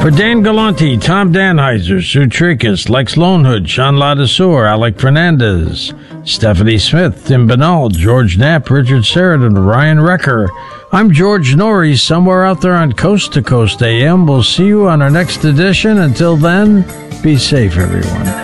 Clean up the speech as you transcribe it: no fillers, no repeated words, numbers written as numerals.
For Dan Galante, Tom Danheiser, Sue Tricus, Lex Lonehood, Sean Ladesseur, Alec Fernandez, Stephanie Smith, Tim Binnall, George Knapp, Richard Sheridan, Ryan Wrecker, I'm George Norrie, somewhere out there on Coast to Coast AM. We'll see you on our next edition. Until then, be safe, everyone.